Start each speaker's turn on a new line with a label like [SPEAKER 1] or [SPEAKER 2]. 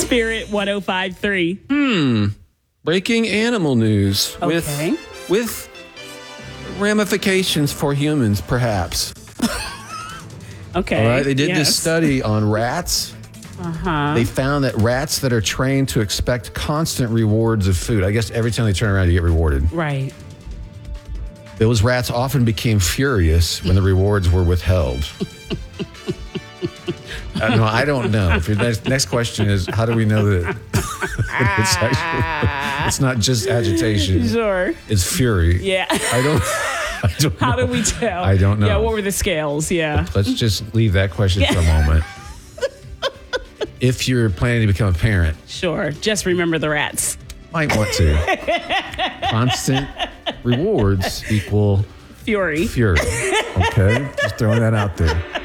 [SPEAKER 1] Spirit 105.3.
[SPEAKER 2] Breaking animal news
[SPEAKER 1] Okay.
[SPEAKER 2] with ramifications for humans, perhaps.
[SPEAKER 1] Okay.
[SPEAKER 2] All right. They did
[SPEAKER 1] yes.
[SPEAKER 2] this study on rats. They found that rats that are trained to expect constant rewards of food, I guess every time they turn around, you get rewarded.
[SPEAKER 1] Right.
[SPEAKER 2] Those rats often became furious when the rewards were withheld. No, I don't know. If your next question is, how do we know that it's actually, it's not just agitation?
[SPEAKER 1] Sure.
[SPEAKER 2] It's fury.
[SPEAKER 1] Yeah.
[SPEAKER 2] I don't know.
[SPEAKER 1] How do we tell?
[SPEAKER 2] I don't know.
[SPEAKER 1] Yeah, what were the scales? Yeah.
[SPEAKER 2] Let's just leave that question for a moment. If you're planning to become a parent,
[SPEAKER 1] Sure. Just remember the rats.
[SPEAKER 2] might want to. Constant rewards equal
[SPEAKER 1] Fury.
[SPEAKER 2] fury. Okay? Just throwing that out there.